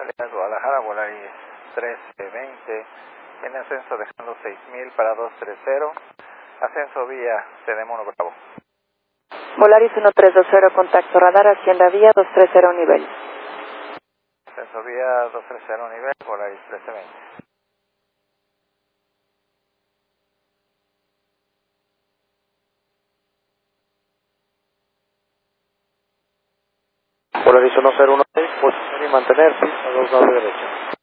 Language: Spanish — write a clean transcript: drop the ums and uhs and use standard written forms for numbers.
Guadalajara, Volaris 1320, en ascenso dejando 6000 para 230, ascenso vía Cedemono Bravo. Volaris 1320, contacto radar, Hacienda Vía 230 nivel. Ascenso vía 230 nivel, Volaris 1320. Volaris 1016, posición y mantener, pista 2 lado derecha.